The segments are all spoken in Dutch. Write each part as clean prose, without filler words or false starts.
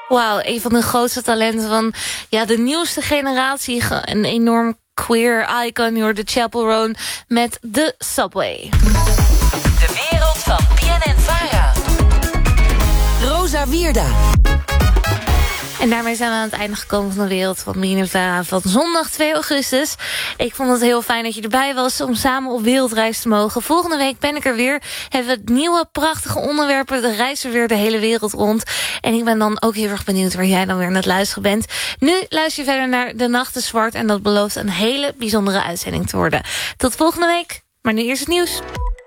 Wauw, een van de grootste talenten van de nieuwste generatie. Een enorm queer icon, hoor, de Chappell Roan met The Subway. De wereld van BNN-Vara. Rosa Wierda. En daarmee zijn we aan het einde gekomen van de wereld van BNN-Vara van zondag 2 augustus. Ik vond het heel fijn dat je erbij was om samen op wereldreis te mogen. Volgende week ben ik er weer. Hebben we het nieuwe prachtige onderwerpen. Dan reizen we weer de hele wereld rond. En ik ben dan ook heel erg benieuwd waar jij dan weer aan het luisteren bent. Nu luister je verder naar De Nacht is Zwart. En dat belooft een hele bijzondere uitzending te worden. Tot volgende week. Maar nu eerst het nieuws.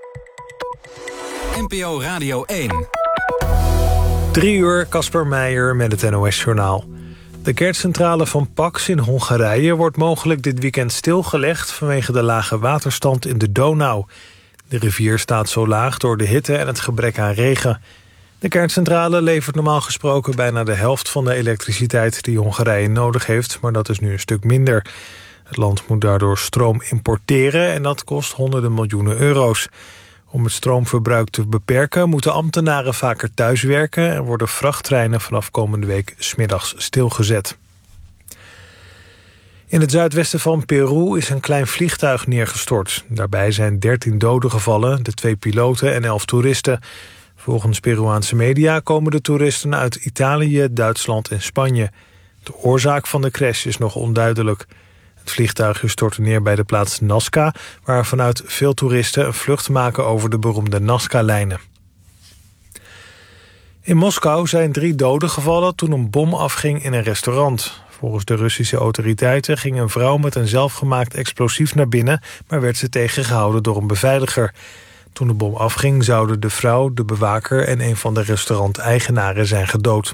NPO Radio 1. 3 uur, Casper Meijer met het NOS-journaal. De kerncentrale van Paks in Hongarije wordt mogelijk dit weekend stilgelegd vanwege de lage waterstand in de Donau. De rivier staat zo laag door de hitte en het gebrek aan regen. De kerncentrale levert normaal gesproken bijna de helft van de elektriciteit die Hongarije nodig heeft, maar dat is nu een stuk minder. Het land moet daardoor stroom importeren en dat kost honderden miljoenen euro's. Om het stroomverbruik te beperken moeten ambtenaren vaker thuiswerken en worden vrachttreinen vanaf komende week 's middags stilgezet. In het zuidwesten van Peru is een klein vliegtuig neergestort. Daarbij zijn 13 doden gevallen, de 2 piloten en 11 toeristen. Volgens Peruaanse media komen de toeristen uit Italië, Duitsland en Spanje. De oorzaak van de crash is nog onduidelijk. Het vliegtuig stortte neer bij de plaats Nazca, waar vanuit veel toeristen een vlucht maken over de beroemde Nazca-lijnen. In Moskou zijn 3 doden gevallen toen een bom afging in een restaurant. Volgens de Russische autoriteiten ging een vrouw met een zelfgemaakt explosief naar binnen, maar werd ze tegengehouden door een beveiliger. Toen de bom afging zouden de vrouw, de bewaker en een van de restauranteigenaren zijn gedood.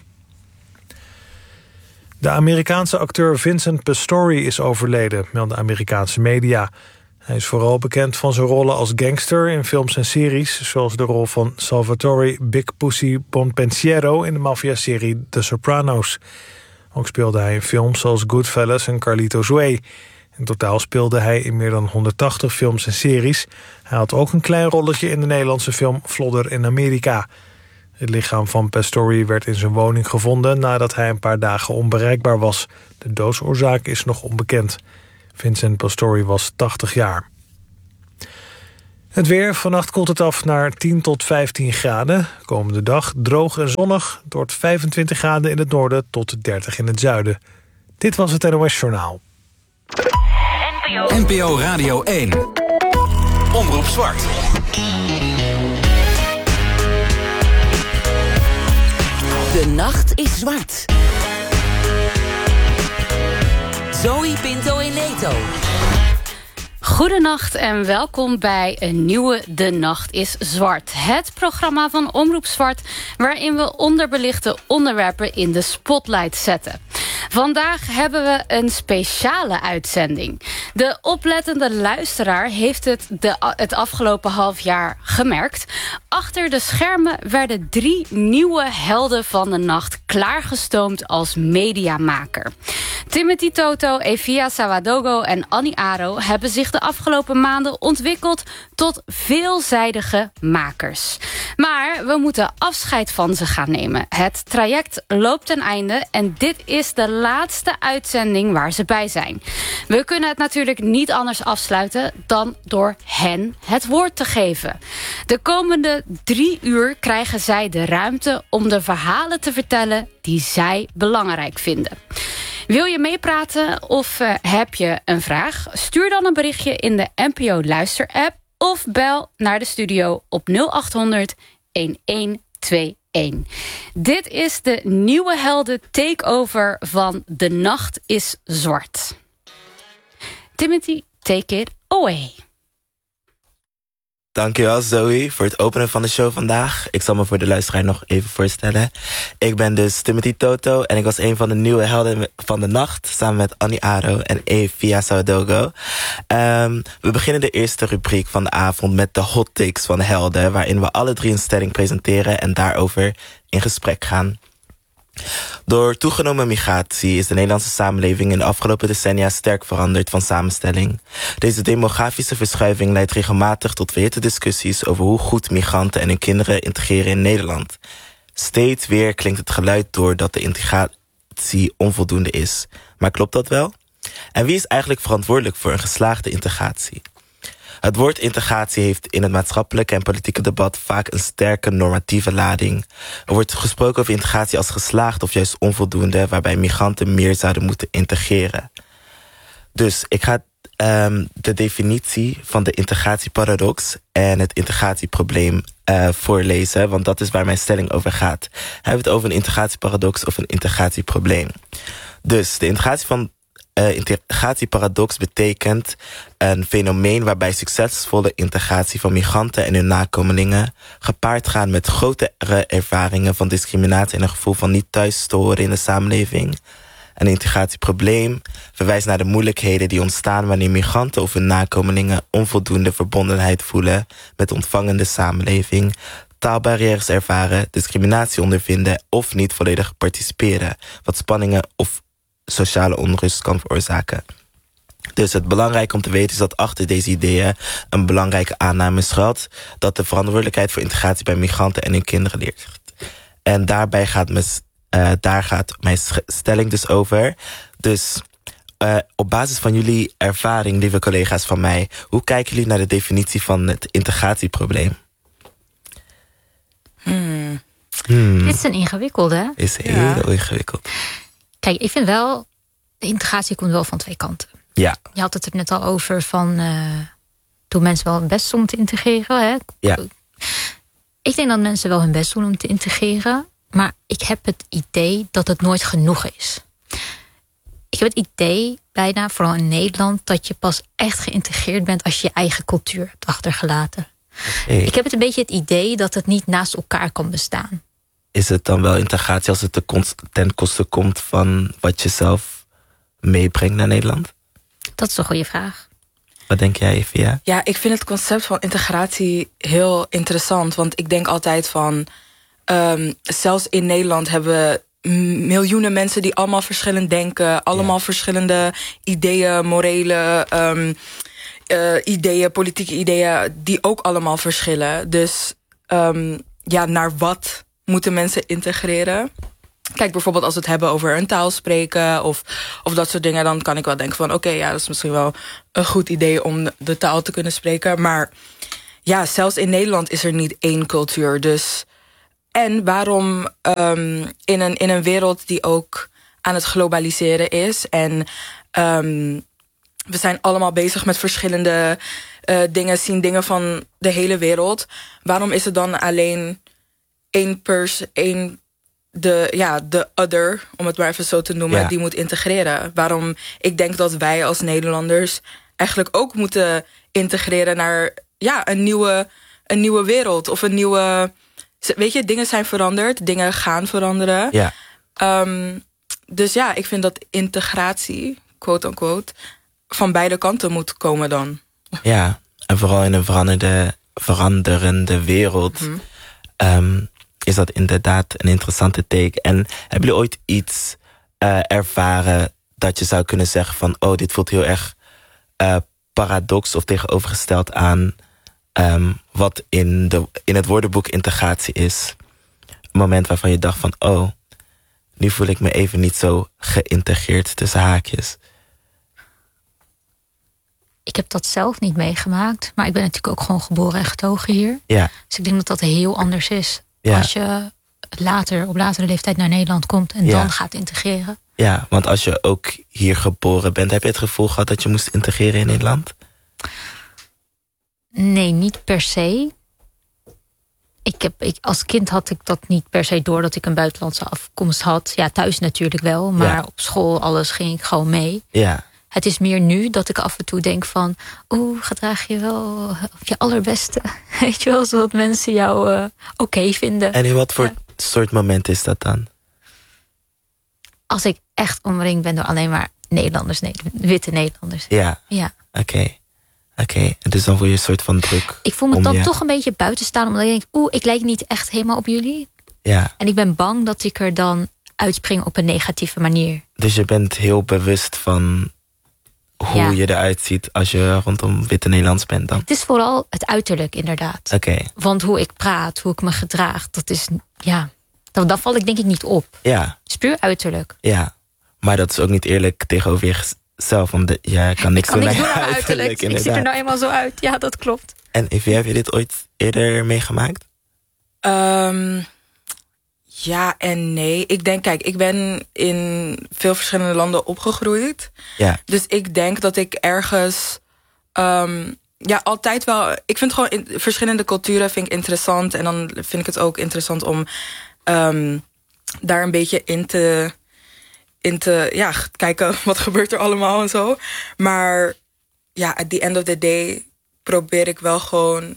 De Amerikaanse acteur Vincent Pastore is overleden, melden Amerikaanse media. Hij is vooral bekend van zijn rollen als gangster in films en series, zoals de rol van Salvatore Big Pussy Bonpensiero in de maffiaserie The Sopranos. Ook speelde hij in films zoals Goodfellas en Carlitos Way. In totaal speelde hij in meer dan 180 films en series. Hij had ook een klein rolletje in de Nederlandse film Flodder in Amerika. Het lichaam van Pastore werd in zijn woning gevonden nadat hij een paar dagen onbereikbaar was. De doodsoorzaak is nog onbekend. Vincent Pastore was 80 jaar. Het weer, vannacht koelt het af naar 10 tot 15 graden. Komende dag droog en zonnig. Het wordt 25 graden in het noorden tot 30 in het zuiden. Dit was het NOS Journaal. NPO Radio 1. Omroep Zwart. De nacht is zwart. Zoe Pinto in Leto. Goedenacht en welkom bij een nieuwe De Nacht is Zwart. Het programma van Omroep Zwart waarin we onderbelichte onderwerpen in de spotlight zetten. Vandaag hebben we een speciale uitzending. De oplettende luisteraar heeft het afgelopen half jaar gemerkt. Achter de schermen werden 3 nieuwe helden van de nacht klaargestoomd als mediamaker. Timothy Toto, Evia Sawadogo en Annie Aro hebben zich de afgelopen maanden ontwikkeld tot veelzijdige makers. Maar we moeten afscheid van ze gaan nemen. Het traject loopt ten einde en dit is de laatste uitzending waar ze bij zijn. We kunnen het natuurlijk niet anders afsluiten dan door hen het woord te geven. De komende 3 uur krijgen zij de ruimte om de verhalen te vertellen die zij belangrijk vinden. Wil je meepraten of heb je een vraag? Stuur dan een berichtje in de NPO Luister-app of bel naar de studio op 0800 1121. Dit is de nieuwe helden takeover van De Nacht is Zwart. Timothy, take it away. Dankjewel Zoe voor het openen van de show vandaag. Ik zal me voor de luisteraar nog even voorstellen. Ik ben dus Timothy Toto en ik was een van de nieuwe helden van de nacht, samen met Annie Aro en Evia Sawadogo. We beginnen de eerste rubriek van de avond met de hot takes van de helden, waarin we alle 3 een stelling presenteren en daarover in gesprek gaan. Door toegenomen migratie is de Nederlandse samenleving in de afgelopen decennia sterk veranderd van samenstelling. Deze demografische verschuiving leidt regelmatig tot verhitte discussies over hoe goed migranten en hun kinderen integreren in Nederland. Steeds weer klinkt het geluid door dat de integratie onvoldoende is. Maar klopt dat wel? En wie is eigenlijk verantwoordelijk voor een geslaagde integratie? Het woord integratie heeft in het maatschappelijke en politieke debat vaak een sterke normatieve lading. Er wordt gesproken over integratie als geslaagd of juist onvoldoende, waarbij migranten meer zouden moeten integreren. Dus ik ga de definitie van de integratieparadox en het integratieprobleem voorlezen, want dat is waar mijn stelling over gaat. Hebben we het over een integratieparadox of een integratieprobleem? Dus de integratieparadox betekent een fenomeen waarbij succesvolle integratie van migranten en hun nakomelingen gepaard gaan met grotere ervaringen van discriminatie en een gevoel van niet thuis te horen in de samenleving. Een integratieprobleem verwijst naar de moeilijkheden die ontstaan wanneer migranten of hun nakomelingen onvoldoende verbondenheid voelen met de ontvangende samenleving, taalbarrières ervaren, discriminatie ondervinden of niet volledig participeren, wat spanningen of sociale onrust kan veroorzaken. Dus het belangrijke om te weten is dat achter deze ideeën een belangrijke aanname schuilt dat de verantwoordelijkheid voor integratie bij migranten en hun kinderen ligt. En daar gaat mijn stelling dus over. Dus op basis van jullie ervaring, lieve collega's van mij, hoe kijken jullie naar de definitie van het integratieprobleem? Dit is een ingewikkelde, hè? Is heel ingewikkeld. Kijk, ik vind wel, de integratie komt wel van twee kanten. Ja. Je had het er net al over van, doen mensen wel hun best om te integreren, hè? Ja. Ik denk dat mensen wel hun best doen om te integreren, maar ik heb het idee dat het nooit genoeg is. Ik heb het idee, bijna vooral in Nederland, dat je pas echt geïntegreerd bent als je je eigen cultuur hebt achtergelaten. Okay. Ik heb het een beetje het idee dat het niet naast elkaar kan bestaan. Is het dan wel integratie als het ten koste komt van wat je zelf meebrengt naar Nederland? Dat is een goede vraag. Wat denk jij, Evia? Ja, ik vind het concept van integratie heel interessant. Want ik denk altijd van, zelfs in Nederland hebben we miljoenen mensen die allemaal verschillend denken. Allemaal verschillende ideeën, morele ideeën, politieke ideeën, die ook allemaal verschillen. Dus naar wat moeten mensen integreren? Kijk, bijvoorbeeld als we het hebben over een taal spreken of dat soort dingen, dan kan ik wel denken van oké, dat is misschien wel een goed idee om de taal te kunnen spreken. Maar ja, zelfs in Nederland is er niet één cultuur. Dus en waarom in een wereld die ook aan het globaliseren is en we zijn allemaal bezig met verschillende dingen, zien dingen van de hele wereld. Waarom is het dan alleen de other, om het maar even zo te noemen, die moet integreren? Waarom ik denk dat wij als Nederlanders eigenlijk ook moeten integreren naar een nieuwe wereld of een nieuwe. Weet je, dingen zijn veranderd, dingen gaan veranderen. Ja. Dus ja, ik vind dat integratie, quote unquote, van beide kanten moet komen dan. Ja, en vooral in een veranderende wereld is dat inderdaad een interessante take. En hebben jullie ooit iets ervaren dat je zou kunnen zeggen van dit voelt heel erg paradox of tegenovergesteld aan wat in het woordenboek integratie is? Een moment waarvan je dacht van nu voel ik me even niet zo geïntegreerd tussen haakjes. Ik heb dat zelf niet meegemaakt, maar ik ben natuurlijk ook gewoon geboren en getogen hier. Ja. Dus ik denk dat dat heel anders is. Ja. Als je op latere leeftijd naar Nederland komt en dan gaat integreren. Ja, want als je ook hier geboren bent, heb je het gevoel gehad dat je moest integreren in Nederland? Nee, niet per se. Als kind had ik dat niet per se door dat ik een buitenlandse afkomst had. Ja, thuis natuurlijk wel, maar op school alles ging ik gewoon mee. Ja. Het is meer nu dat ik af en toe denk van, gedraag je wel op je allerbeste. Weet je wel, zodat mensen jou oké vinden. En in wat voor soort moment is dat dan? Als ik echt omringd ben door alleen maar Nederlanders, witte Nederlanders. Ja. Oké. Dus dan voel je een soort van druk. Ik voel me dan toch een beetje buiten staan, omdat ik denk, ik lijk niet echt helemaal op jullie. Ja. En ik ben bang dat ik er dan uitspring op een negatieve manier. Dus je bent heel bewust van hoe je eruit ziet als je rondom witte Nederlands bent dan? Het is vooral het uiterlijk, inderdaad. Oké. Want hoe ik praat, hoe ik me gedraag, dat is, Dan val ik denk ik niet op. Ja. Het is puur uiterlijk. Ja. Maar dat is ook niet eerlijk tegenover jezelf. Want je kan niks doen aan je uiterlijk. Ik zie er nou eenmaal zo uit. Ja, dat klopt. En Evie, heb je dit ooit eerder meegemaakt? Ja en nee. Ik denk, kijk, ik ben in veel verschillende landen opgegroeid. Ja. Dus ik denk dat ik ergens... altijd wel... Ik vind gewoon in verschillende culturen vind ik interessant. En dan vind ik het ook interessant om daar een beetje in te kijken wat gebeurt er allemaal en zo. Maar ja, at the end of the day probeer ik wel gewoon...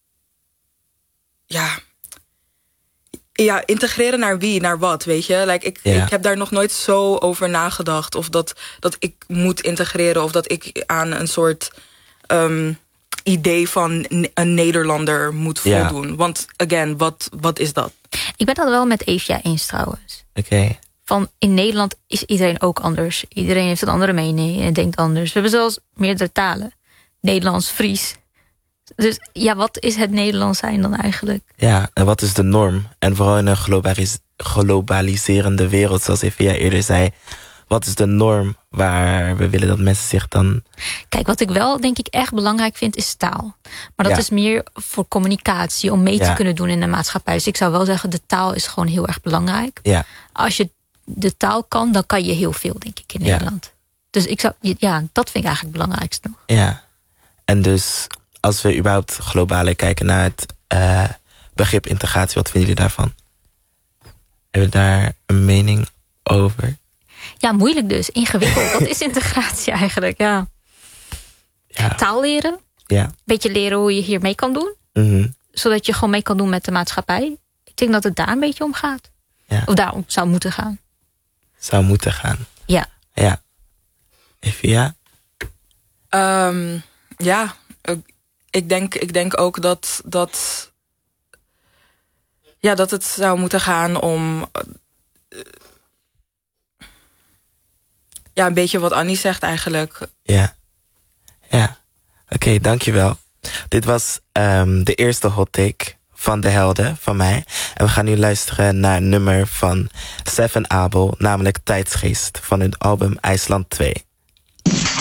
Ja, integreren naar wie, naar wat, weet je? Like, ik heb daar nog nooit zo over nagedacht. Of dat ik moet integreren. Of dat ik aan een soort idee van een Nederlander moet voldoen. Ja. Want, again, wat is dat? Ik ben dat wel met Evia eens trouwens. Oké. Van in Nederland is iedereen ook anders. Iedereen heeft een andere mening en denkt anders. We hebben zelfs meerdere talen. Nederlands, Fries. Dus ja, wat is het Nederlands zijn dan eigenlijk? Ja, en wat is de norm? En vooral in een globaliserende wereld, zoals Evia eerder zei. Wat is de norm waar we willen dat mensen zich dan... Kijk, wat ik wel denk ik echt belangrijk vind is taal. Maar dat is meer voor communicatie, om mee te kunnen doen in de maatschappij. Dus ik zou wel zeggen, de taal is gewoon heel erg belangrijk. Ja. Als je de taal kan, dan kan je heel veel, denk ik, in Nederland. Dus ik zou, dat vind ik eigenlijk het belangrijkste nog. Ja, en dus als we überhaupt globaler kijken naar het begrip integratie, wat vinden jullie daarvan? Hebben we daar een mening over? Ja, moeilijk dus. Ingewikkeld. Wat is integratie eigenlijk? Ja. Taal leren. Ja. Beetje leren hoe je hier mee kan doen. Mm-hmm. Zodat je gewoon mee kan doen met de maatschappij. Ik denk dat het daar een beetje om gaat. Ja. Of daarom zou moeten gaan. Zou moeten gaan. Ja. Ja. Evia? Ik denk ook dat het zou moeten gaan om... een beetje wat Annie zegt eigenlijk. Ja. Oké, dankjewel. Dit was de eerste hot take van de helden, van mij. En we gaan nu luisteren naar een nummer van Seven Abel, namelijk Tijdsgeest, van hun album IJsland 2.